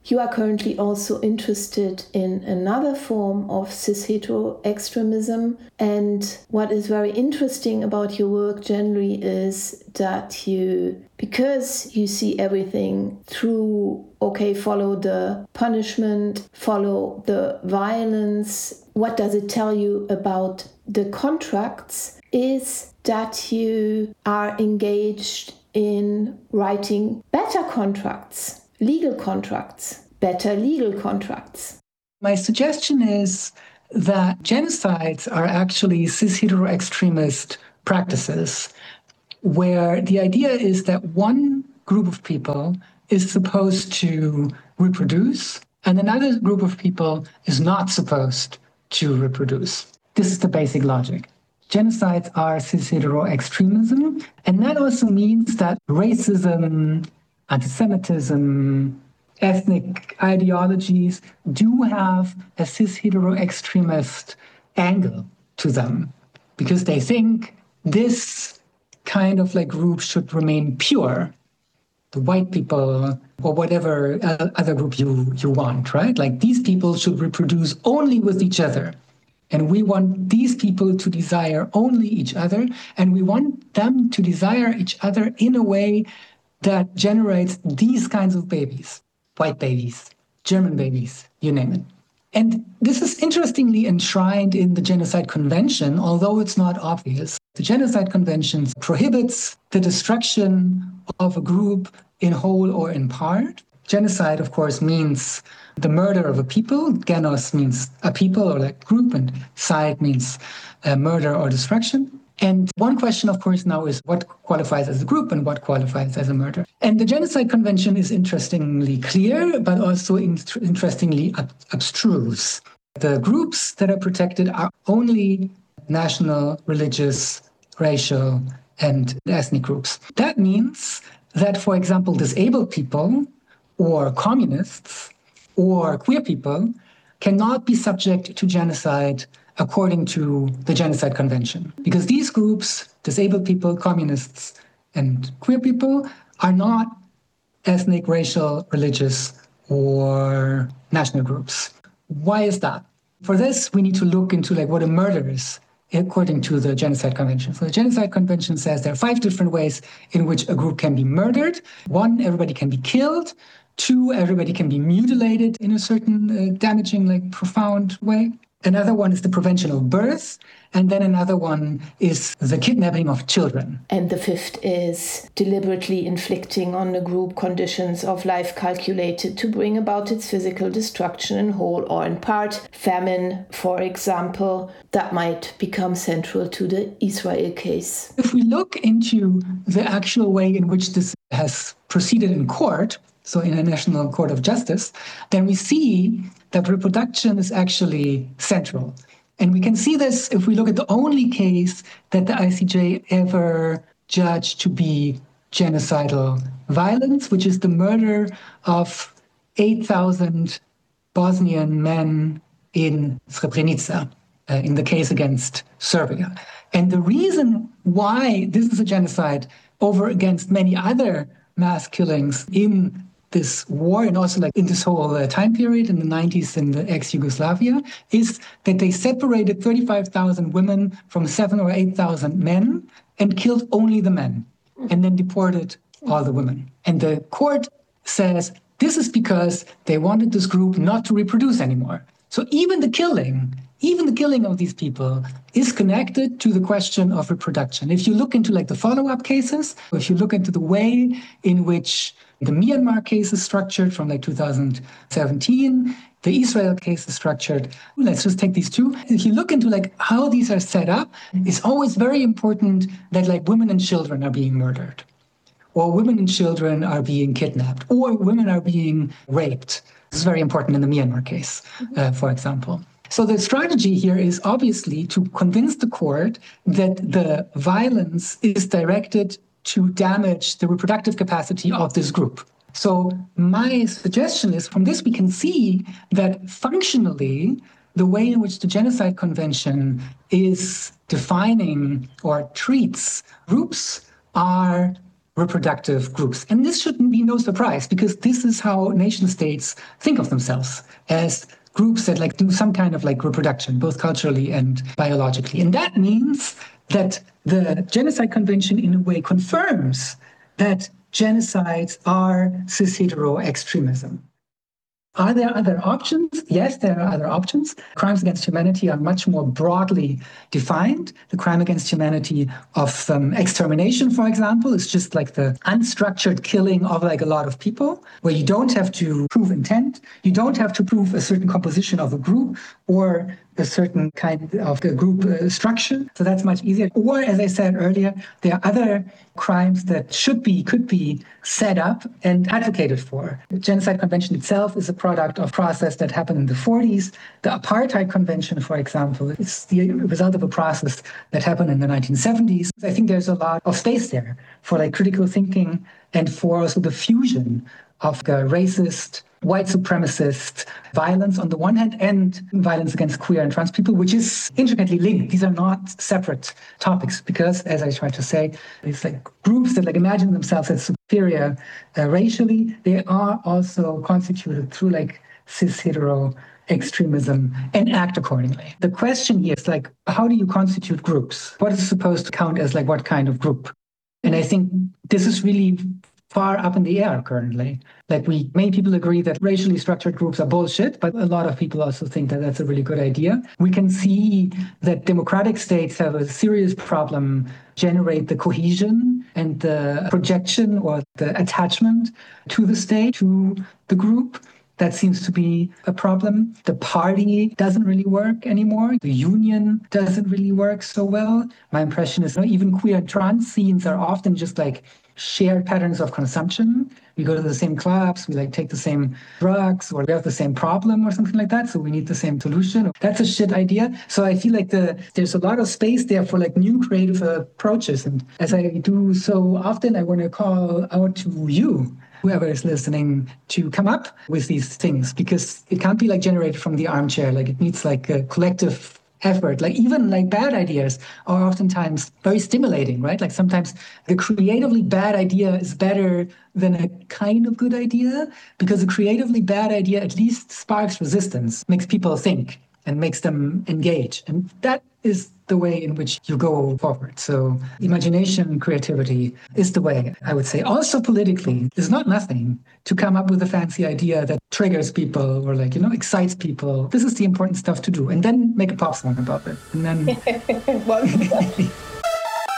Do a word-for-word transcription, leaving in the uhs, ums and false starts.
you are currently also interested in another form of cis-hetero extremism. And what is very interesting about your work generally is that you, because you see everything through, okay, follow the punishment, follow the violence, what does it tell you about the contracts, is that you are engaged in writing better contracts, legal contracts, better legal contracts. My suggestion is that genocides are actually cis-hetero extremist practices where the idea is that one group of people is supposed to reproduce and another group of people is not supposed to reproduce. This is the basic logic. Genocides are cis-hetero extremism, and that also means that racism, anti-Semitism, ethnic ideologies do have a cis-hetero extremist angle to them because they think this kind of like group should remain pure. The white people or whatever other group you, you want, right? Like these people should reproduce only with each other. And we want these people to desire only each other, and we want them to desire each other in a way that generates these kinds of babies, white babies, German babies, you name it. And this is interestingly enshrined in the Genocide Convention, although it's not obvious. The Genocide Convention prohibits the destruction of a group in whole or in part. Genocide, of course, means the murder of a people. Genos means a people or like group, and side means uh, murder or destruction. And one question, of course, now is what qualifies as a group and what qualifies as a murder. And the Genocide Convention is interestingly clear, but also in- interestingly ab- abstruse. The groups that are protected are only national, religious, racial, and ethnic groups. That means that, for example, disabled people or communists or queer people cannot be subject to genocide according to the Genocide Convention. Because these groups, disabled people, communists, and queer people, are not ethnic, racial, religious, or national groups. Why is that? For this, we need to look into like what a murder is according to the Genocide Convention. So the Genocide Convention says there are five different ways in which a group can be murdered. One, everybody can be killed. Two, everybody can be mutilated in a certain uh, damaging, like profound way. Another one is the prevention of birth. And then another one is the kidnapping of children. And the fifth is deliberately inflicting on the group conditions of life calculated to bring about its physical destruction in whole or in part. Famine, for example, that might become central to the Israel case. If we look into the actual way in which this has proceeded in court, so in a national court of justice, then we see that reproduction is actually central. And we can see this if we look at the only case that the I C J ever judged to be genocidal violence, which is the murder of eight thousand Bosnian men in Srebrenica, uh, in the case against Serbia. And the reason why this is a genocide over against many other mass killings in this war and also like in this whole uh, time period in the nineties in the ex-Yugoslavia is that they separated thirty-five thousand women from seven or eight thousand men and killed only the men and then deported all the women. And the court says this is because they wanted this group not to reproduce anymore. So even the killing, even the killing of these people is connected to the question of reproduction. If you look into like the follow-up cases, or if you look into the way in which the Myanmar case is structured from like two thousand seventeen, the Israel case is structured. Let's just take these two. If you look into like how these are set up, it's always very important that like women and children are being murdered, or women and children are being kidnapped, or women are being raped. This is very important in the Myanmar case, uh, for example. So the strategy here is obviously to convince the court that the violence is directed to damage the reproductive capacity of this group. So my suggestion is from this we can see that functionally the way in which the Genocide Convention is defining or treats groups are reproductive groups. And this shouldn't be no surprise, because this is how nation states think of themselves, as groups that like do some kind of like reproduction, both culturally and biologically. And that means that the Genocide Convention in a way confirms that genocides are cis-hetero extremism. Are there other options? Yes, there are other options. Crimes against humanity are much more broadly defined. The crime against humanity of um, extermination, for example, is just like the unstructured killing of like a lot of people, where you don't have to prove intent, you don't have to prove a certain composition of a group or a certain kind of the group uh, structure. So that's much easier. Or, as I said earlier, there are other crimes that should be, could be set up and advocated for. The Genocide Convention itself is a product of process that happened in the forties. The Apartheid Convention, for example, is the result of a process that happened in the nineteen seventies. I think there's a lot of space there for like critical thinking and for also the fusion of the racist, white supremacist violence on the one hand and violence against queer and trans people, which is intricately linked. These are not separate topics because, as I tried to say, it's like groups that like imagine themselves as superior uh, racially. They are also constituted through like cis-hetero extremism and act accordingly. The question here is like, how do you constitute groups? What is supposed to count as like what kind of group? And I think this is really far up in the air currently. Like we, many people agree that racially structured groups are bullshit, but a lot of people also think that that's a really good idea. We can see that democratic states have a serious problem generate the cohesion and the projection or the attachment to the state, to the group. That seems to be a problem. The party doesn't really work anymore. The union doesn't really work so well. My impression is, you know, even queer and trans scenes are often just like shared patterns of consumption. We go to the same clubs, we like take the same drugs, or we have the same problem or something like that. So we need the same solution. That's a shit idea. So I feel like the there's a lot of space there for like new creative approaches. And as I do so often, I want to call out to you, whoever is listening, to come up with these things, because it can't be like generated from the armchair. Like it needs like a collective effort. Like even like bad ideas are oftentimes very stimulating, right? Like sometimes the creatively bad idea is better than a kind of good idea, because a creatively bad idea at least sparks resistance, makes people think and makes them engage. And that is the way in which you go forward. So imagination, creativity is the way, I would say. Also politically, there's not nothing to come up with a fancy idea that triggers people or like, you know, excites people. This is the important stuff to do. And then make a pop song about it. And then... well,